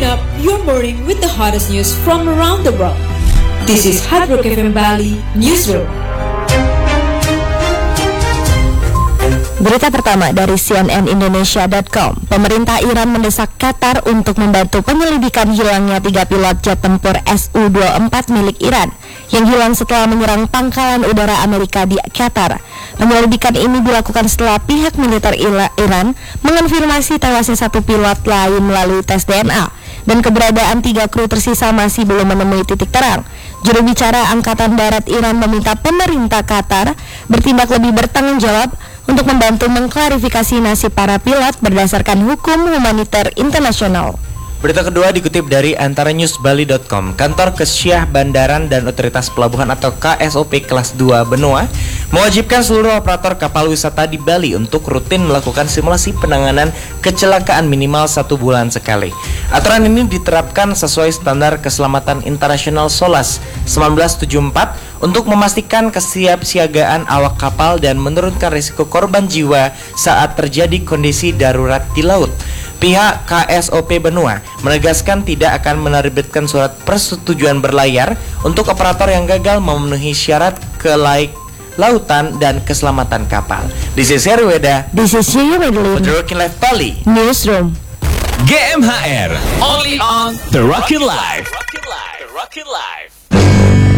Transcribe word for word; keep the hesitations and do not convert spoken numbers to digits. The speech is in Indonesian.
Open up your morning with the hottest news from around the world. This is Hard Rock F M Bali Newsroom. Berita pertama dari C N N Indonesia dot com. Pemerintah Iran mendesak Qatar untuk membantu penyelidikan hilangnya tiga pilot jet tempur S U dua puluh empat milik Iran yang hilang setelah menyerang pangkalan udara Amerika di Qatar. Penyelidikan ini dilakukan setelah pihak militer Iran mengonfirmasi tewasnya satu pilot lain melalui tes D N A dan keberadaan tiga kru tersisa masih belum menemui titik terang. Juru bicara Angkatan Darat Iran meminta pemerintah Qatar bertindak lebih bertanggung jawab untuk membantu mengklarifikasi nasib para pilot berdasarkan hukum humaniter internasional. Berita kedua dikutip dari antara news bali dot com. Kantor Kesyah Bandaran dan Otoritas Pelabuhan atau K S O P kelas dua benua mewajibkan seluruh operator kapal wisata di Bali untuk rutin melakukan simulasi penanganan kecelakaan minimal satu bulan sekali. Aturan ini diterapkan sesuai standar keselamatan internasional SOLAS seribu sembilan ratus tujuh puluh empat untuk memastikan kesiapsiagaan awak kapal dan menurunkan risiko korban jiwa saat terjadi kondisi darurat di laut. Pihak K S O P Benua menegaskan tidak akan menerbitkan surat persetujuan berlayar untuk operator yang gagal memenuhi syarat kelaik lautan dan keselamatan kapal. This is Heri Weda. This is Yuyu Medlin. For The Rockin' Life Bali Newsroom. G M H R only on The Rockin' Life. The Rockin' Life.